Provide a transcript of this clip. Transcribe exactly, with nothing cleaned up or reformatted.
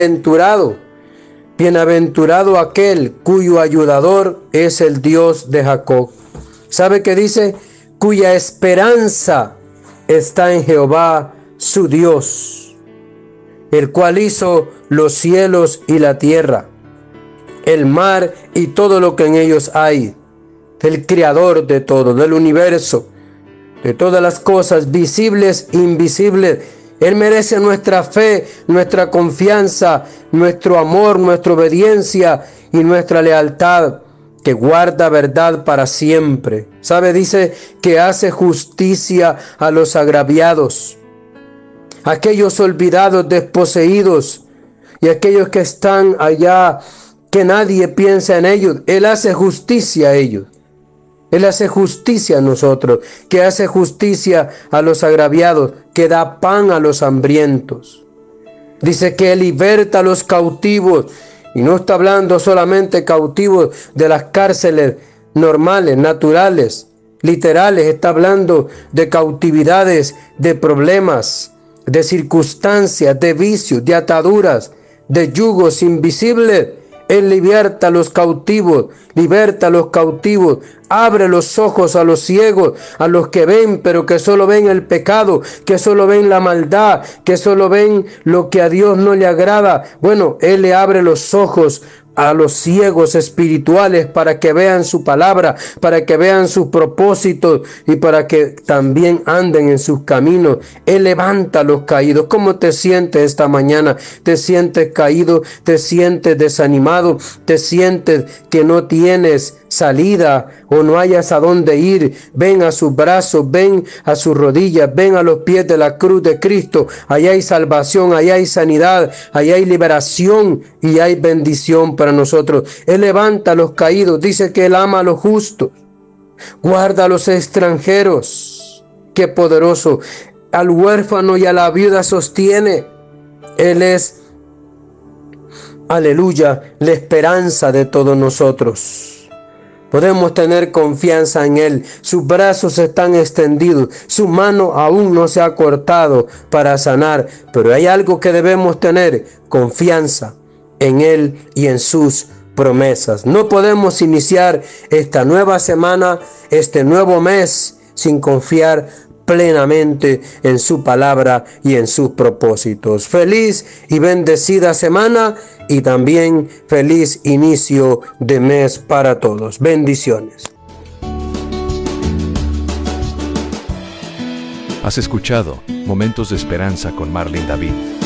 bienaventurado, bienaventurado aquel cuyo ayudador es el Dios de Jacob. ¿Sabe qué dice? Cuya esperanza está en Jehová su Dios, el cual hizo los cielos y la tierra, el mar y todo lo que en ellos hay, el creador de todo, del universo, de todas las cosas visibles e invisibles. Él merece nuestra fe, nuestra confianza, nuestro amor, nuestra obediencia y nuestra lealtad, que guarda verdad para siempre. ¿Sabe? Dice que hace justicia a los agraviados, aquellos olvidados, desposeídos, y aquellos que están allá, que nadie piensa en ellos. Él hace justicia a ellos. Él hace justicia a nosotros, que hace justicia a los agraviados, que da pan a los hambrientos. Dice que Él liberta a los cautivos, y no está hablando solamente cautivos de las cárceles normales, naturales, literales. Está hablando de cautividades, de problemas, de circunstancias, de vicios, de ataduras, de yugos invisibles. Él liberta a los cautivos, liberta a los cautivos, abre los ojos a los ciegos, a los que ven, pero que solo ven el pecado, que solo ven la maldad, que solo ven lo que a Dios no le agrada. Bueno, Él le abre los ojos a los ciegos espirituales para que vean su palabra, para que vean sus propósitos y para que también anden en sus caminos. Él levanta a los caídos. ¿Cómo te sientes esta mañana? ¿Te sientes caído? ¿Te sientes desanimado? ¿Te sientes que no tienes salida o no hayas a dónde ir? Ven a sus brazos, ven a sus rodillas, ven a los pies de la cruz de Cristo. Allá hay salvación, allá hay sanidad, allá hay liberación y hay bendición para nosotros. Él levanta a los caídos, dice que Él ama a los justos, guarda a los extranjeros. Qué poderoso. Al huérfano y a la viuda sostiene. Él es, aleluya, la esperanza de todos nosotros. Podemos tener confianza en Él. Sus brazos están extendidos. Su mano aún no se ha cortado para sanar. Pero hay algo que debemos tener: confianza en Él y en sus promesas. No podemos iniciar esta nueva semana, este nuevo mes, sin confiar plenamente en su palabra y en sus propósitos. Feliz y bendecida semana y también feliz inicio de mes para todos. Bendiciones. Has escuchado Momentos de Esperanza con Marlene David.